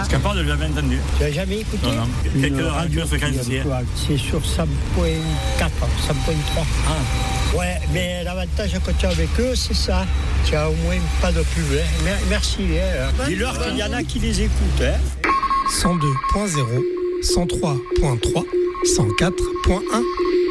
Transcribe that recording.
Capable de le jamais entendu. Tu l'as jamais écouté? Non. Quelques fréquences ici. C'est sur 100.4, 100.3. Ah. Ouais, mais l'avantage quand tu es avec eux, c'est ça. Tu as au moins pas de pub. Hein. Merci. Hein. Dis-leur qu'il y en a qui les écoutent. Hein. 102.0, 103.3, 104.1.